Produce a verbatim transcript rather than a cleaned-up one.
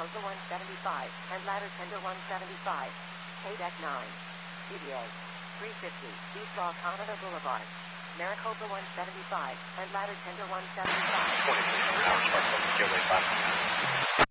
Maricopa one seventy-five, and Ladder Tender one seventy-five. K-Deck nine. D B A three fifty, East Los Canada Boulevard. Maricopa one seventy-five, and Ladder Tender one seventy-five. twenty-six hours,